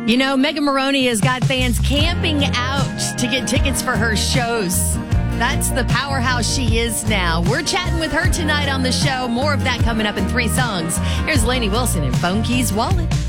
You know, Megan Moroney has got fans camping out to get tickets for her shows. That's the powerhouse she is now. We're chatting with her tonight on the show. More of that coming up in 3 songs. Here's Lainey Wilson and Phone Keys Wallet.